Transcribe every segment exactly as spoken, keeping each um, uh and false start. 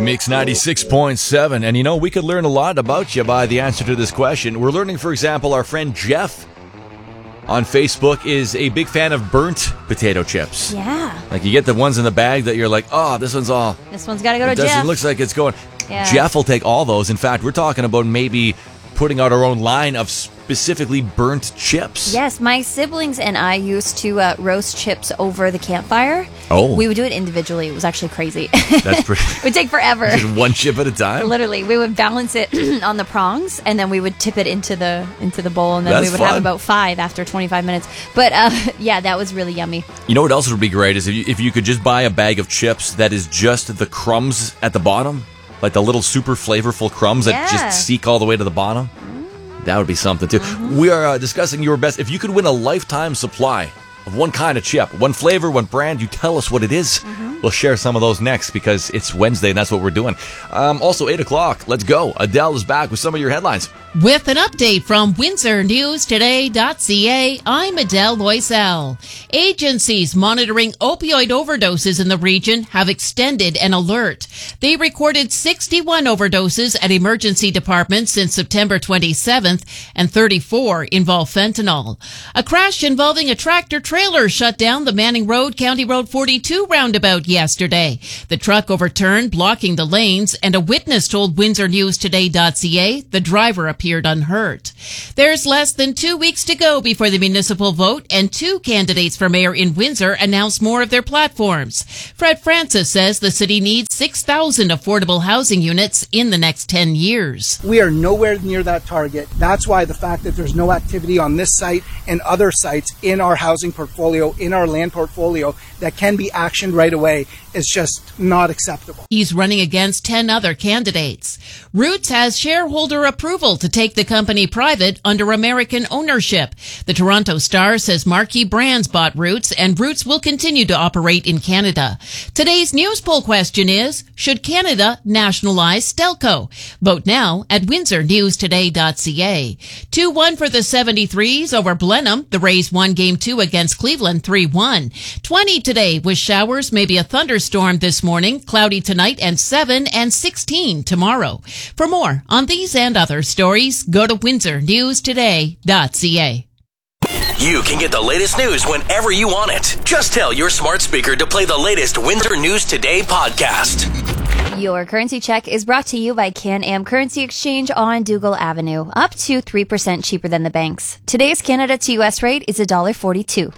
Mix ninety-six point seven. And you know, we could learn a lot about you by the answer to this question. We're learning, for example, our friend Jeff on Facebook is a big fan of burnt potato chips. Yeah. Like you get the ones in the bag that you're like, oh, this one's all... This one's got to go to it doesn't, Jeff. It looks like it's going... Yeah. Jeff will take all those. In fact, we're talking about maybe putting out our own line of specifically burnt chips. Yes, my siblings and I used to uh, roast chips over the campfire. Oh. We would do it individually. It was actually crazy. That's pretty... It would take forever. Just one chip at a time? Literally. We would balance it on the prongs, and then we would tip it into the into the bowl, and then That's we would fun. have about five after twenty-five minutes. But, uh, yeah, that was really yummy. You know what else would be great is if you, if you could just buy a bag of chips that is just the crumbs at the bottom, like the little super flavorful crumbs Yeah. that just seek all the way to the bottom. That would be something, too. Mm-hmm. We are uh, discussing your best. If you could win a lifetime supply of one kind of chip, one flavor, one brand, you tell us what it is. Mm-hmm. We'll share some of those next because it's Wednesday and that's what we're doing. Um, also, eight o'clock. Let's go. Adele is back with some of your headlines. With an update from Windsor News Today dot C A, I'm Adele Loisel. Agencies monitoring opioid overdoses in the region have extended an alert. They recorded sixty-one overdoses at emergency departments since September twenty-seventh, and thirty-four involve fentanyl. A crash involving a tractor-trailer shut down the Manning Road, County Road forty-two roundabout yesterday. The truck overturned, blocking the lanes, and a witness told Windsor News Today dot C A the driver appeared unhurt. There's less than two weeks to go before the municipal vote, and two candidates for mayor in Windsor announced more of their platforms. Fred Francis says the city needs six thousand affordable housing units in the next ten years. We are nowhere near that target. That's why the fact that there's no activity on this site and other sites in our housing portfolio, in our land portfolio, that can be actioned right away is just not acceptable. He's running against ten other candidates. Roots has shareholder approval to take the company private under American ownership. The Toronto Star says marquee brands bought Roots, and Roots will continue to operate in Canada. Today's news poll question is, should Canada nationalize Stelco? Vote now at Windsor News Today dot C A. two one for the seventy-threes over Blenheim. The Rays won game two against Cleveland three one. twenty today with showers, maybe a thunderstorm this morning, cloudy tonight, and seven and sixteen tomorrow. For more on these and other stories, go to Windsor News Today dot C A. You can get the latest news whenever you want it. Just tell your smart speaker to play the latest Windsor News Today podcast. Your currency check is brought to you by Can-Am Currency Exchange on Dougal Avenue. Up to three percent cheaper than the banks. Today's Canada to U S rate is one dollar forty-two.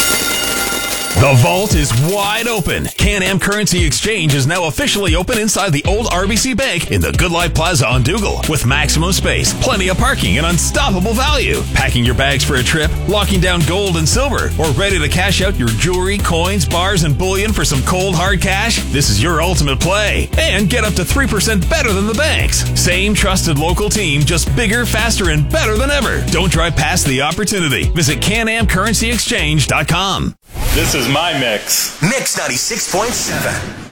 The vault is wide open. Can-Am Currency Exchange is now officially open inside the old R B C Bank in the Good Life Plaza on Dougal, with maximum space, plenty of parking, and unstoppable value. Packing your bags for a trip, locking down gold and silver, or ready to cash out your jewelry, coins, bars, and bullion for some cold hard cash? This is your ultimate play. And get up to three percent better than the banks. Same trusted local team, just bigger, faster, and better than ever. Don't drive past the opportunity. Visit Can Am Currency Exchange dot com. This is my mix. Mix ninety-six point seven.